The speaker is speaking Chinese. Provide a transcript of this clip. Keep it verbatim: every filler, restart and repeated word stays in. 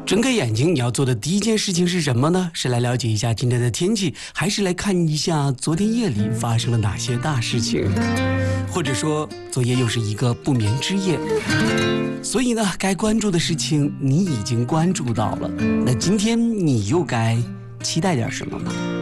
睁开眼睛，你要做的第一件事情是什么呢？是来了解一下今天的天气，还是来看一下昨天夜里发生了哪些大事情？或者说，昨夜又是一个不眠之夜。所以呢，该关注的事情你已经关注到了，那今天你又该期待点什么吗？